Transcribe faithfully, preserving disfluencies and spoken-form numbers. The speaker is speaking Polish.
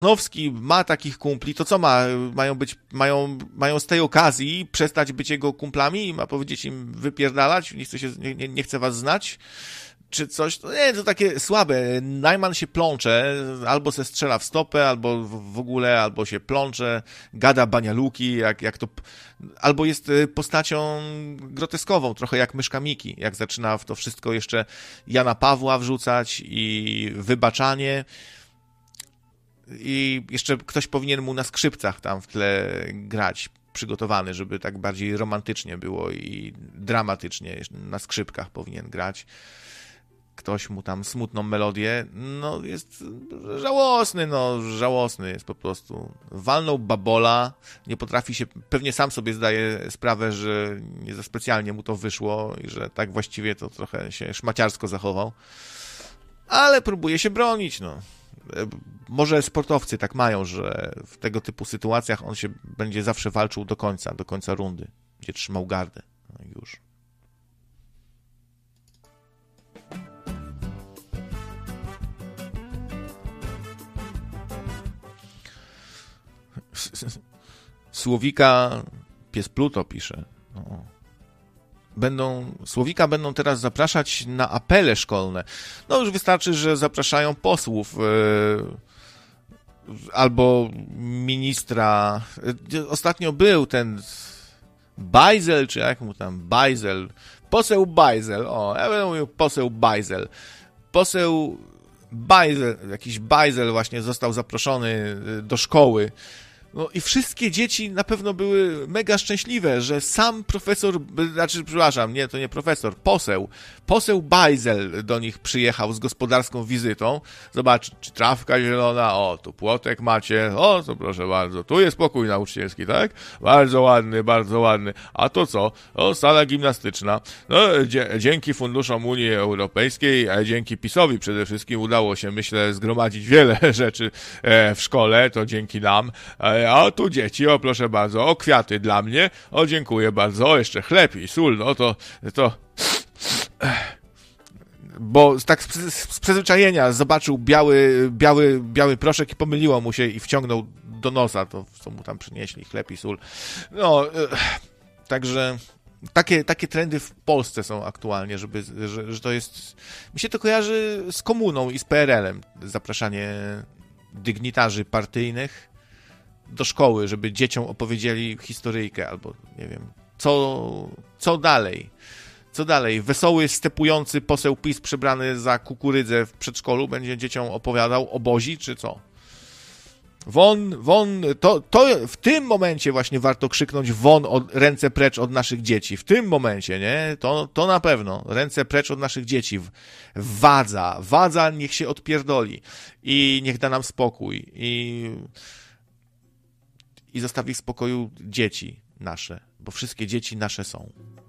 Nowski ma takich kumpli, to co ma? Mają być, mają, mają z tej okazji przestać być jego kumplami i ma powiedzieć im wypierdalać, nie chce się, nie, nie chce was znać? Czy coś? To nie, to takie słabe. Najman się plącze, albo se strzela w stopę, albo w ogóle, albo się plącze, gada banialuki, jak, jak to, albo jest postacią groteskową, trochę jak Myszka Miki, jak zaczyna w to wszystko jeszcze Jana Pawła wrzucać i wybaczanie. I jeszcze ktoś powinien mu na skrzypcach tam w tle grać, przygotowany, żeby tak bardziej romantycznie było i dramatycznie na skrzypkach powinien grać. Ktoś mu tam smutną melodię, no jest żałosny, no żałosny jest po prostu. Walnął babola, nie potrafi się, pewnie sam sobie zdaje sprawę, że nie za specjalnie mu to wyszło i że tak właściwie to trochę się szmaciarsko zachował, ale próbuje się bronić, no. Może sportowcy tak mają, że w tego typu sytuacjach on się będzie zawsze walczył do końca, do końca rundy, gdzie trzymał gardę. No już. Słowika pies Pluto pisze. No. Będą, Słowika będą teraz zapraszać na apele szkolne. No już wystarczy, że zapraszają posłów yy, albo ministra. Yy, ostatnio był ten Bajzel, czy jak mu tam, Bajzel, poseł Bajzel, o, ja będę mówił poseł Bajzel. Poseł Bajzel, jakiś Bajzel właśnie został zaproszony do szkoły. No i wszystkie dzieci na pewno były mega szczęśliwe, że sam profesor, znaczy, przepraszam, nie, to nie profesor, poseł, poseł Bajzel do nich przyjechał z gospodarską wizytą. Zobacz, czy trawka zielona, o, tu płotek macie, o, to proszę bardzo, tu jest pokój nauczycielski, tak? Bardzo ładny, bardzo ładny. A to co? O, sala gimnastyczna. No, dzie- dzięki funduszom Unii Europejskiej, a dzięki PiS-owi przede wszystkim udało się, myślę, zgromadzić wiele rzeczy e, w szkole, to dzięki nam. E, A tu dzieci, o proszę bardzo, o kwiaty dla mnie, o dziękuję bardzo, o jeszcze chleb i sól, no to, to... Bo tak z, z przyzwyczajenia zobaczył biały, biały, biały proszek i pomyliło mu się i wciągnął do nosa to, co mu tam przynieśli, chleb i sól. No, także takie, takie trendy w Polsce są aktualnie, żeby, że, że to jest... Mi się to kojarzy z komuną i z P R L-em, zapraszanie dygnitarzy partyjnych do szkoły, żeby dzieciom opowiedzieli historyjkę, albo nie wiem, co, co dalej, co dalej, wesoły, stepujący poseł PiS przebrany za kukurydzę w przedszkolu będzie dzieciom opowiadał o Bozi, czy co? Won, won, to, to w tym momencie właśnie warto krzyknąć won, od, ręce precz od naszych dzieci, w tym momencie, nie? To, to na pewno, ręce precz od naszych dzieci, wadza, wadza niech się odpierdoli i niech da nam spokój i i zostawi w spokoju dzieci nasze, bo wszystkie dzieci nasze są.